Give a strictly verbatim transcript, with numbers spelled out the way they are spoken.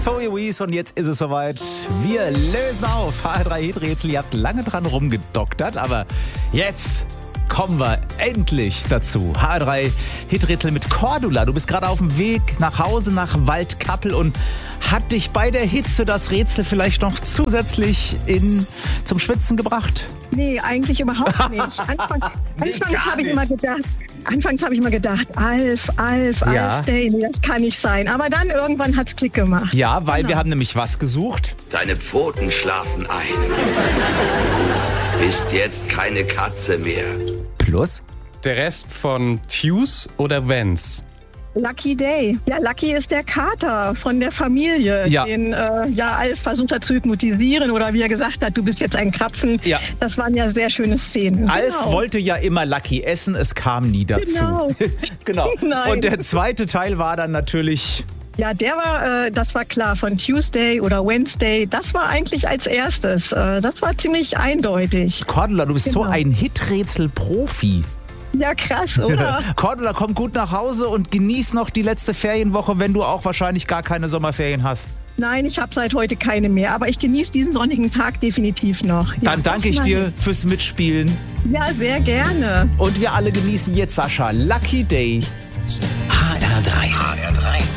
Zoe Wees und jetzt ist es soweit. Wir lösen auf. H R drei Hiträtsel. Ihr habt lange dran rumgedoktert, aber jetzt kommen wir endlich dazu. H R drei Hiträtsel mit Cordula. Du bist gerade auf dem Weg nach Hause nach Waldkappel und hat dich bei der Hitze das Rätsel vielleicht noch zusätzlich in, zum Schwitzen gebracht? Nee, eigentlich überhaupt nicht. Anfang, Nee, anfangs gar habe ich nicht. immer gedacht, anfangs habe ich immer gedacht, Alf, Alf, Ja. Alf Day, nee, das kann nicht sein. Aber dann irgendwann hat's Klick gemacht. Ja, weil Genau. wir haben nämlich was gesucht. Deine Pfoten schlafen ein. Bist jetzt keine Katze mehr. Plus? Der Rest von Tues oder Vans? Lucky Day. Ja, Lucky ist der Kater von der Familie, Ja. den äh, ja Alf versucht hat zu hypnotisieren oder wie er gesagt hat, du bist jetzt ein Krapfen. Ja. Das waren ja sehr schöne Szenen. Alf Genau. wollte ja immer Lucky essen, es kam nie dazu. Genau. genau. Nein. Und der zweite Teil war dann natürlich... Ja, der war, äh, das war klar, von Tuesday oder Wednesday. Das war eigentlich als erstes. Äh, das war ziemlich eindeutig. Cordula, du bist so Genau. ein Hiträtsel-Profi. Ja, krass, oder? Cordula, komm gut nach Hause und genieß noch die letzte Ferienwoche, wenn du auch wahrscheinlich gar keine Sommerferien hast. Nein, ich habe seit heute keine mehr, aber ich genieße diesen sonnigen Tag definitiv noch. Ja, Dann danke ich das dir mal- fürs Mitspielen. Ja, sehr gerne. Und wir alle genießen jetzt Sascha Lucky Day. H R drei. H R drei.